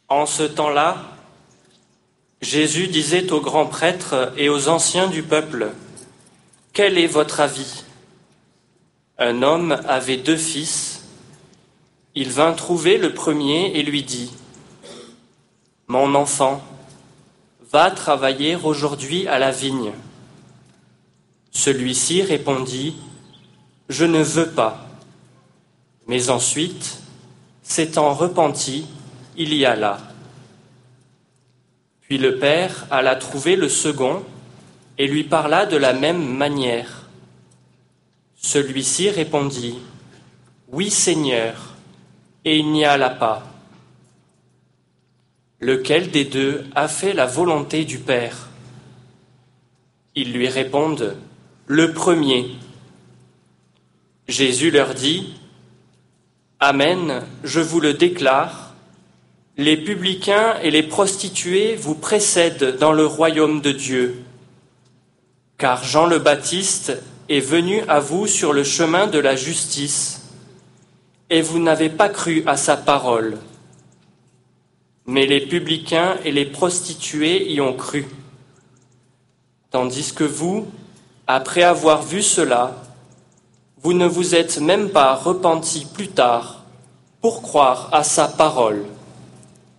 En ce temps-là, Jésus disait aux grands prêtres et aux anciens du peuple, « Quel est votre avis ? Un homme avait 2 fils. Il vint trouver le premier et lui dit, « Mon enfant, va travailler aujourd'hui à la vigne. » Celui-ci répondit, « Je ne veux pas. » Mais ensuite, s'étant repenti, il y alla. Puis le père alla trouver le second et lui parla de la même manière. Celui-ci répondit, « Oui, Seigneur, » et il n'y alla pas. Lequel des deux a fait la volonté du Père ? Ils lui répondent, « Le premier. » Jésus leur dit, « Amen, je vous le déclare, les publicains et les prostituées vous précèdent dans le royaume de Dieu. Car Jean le Baptiste est venu à vous sur le chemin de la justice, et vous n'avez pas cru à sa parole. Mais les publicains et les prostituées y ont cru. Tandis que vous, après avoir vu cela, vous ne vous êtes même pas repentis plus tard pour croire à sa parole. »